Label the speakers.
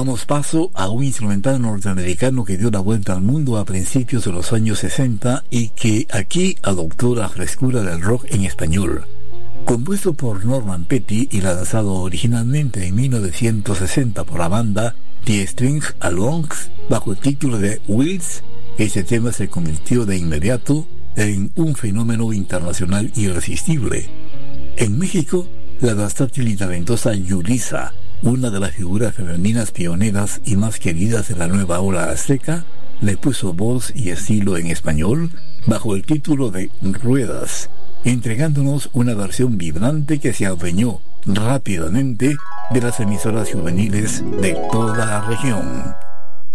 Speaker 1: Damos paso a un instrumental norteamericano que dio la vuelta al mundo a principios de los años 60 y que aquí adoptó la frescura del rock en español. Compuesto por Norman Petty y lanzado originalmente en 1960 por la banda The Strings Alongs bajo el título de Wheels, este tema se convirtió de inmediato en un fenómeno internacional irresistible. En México, la versátil y talentosa Yulisa, una de las figuras femeninas pioneras y más queridas de la nueva ola azteca, le puso voz y estilo en español bajo el título de Ruedas, entregándonos una versión vibrante que se adueñó rápidamente de las emisoras juveniles de toda la región.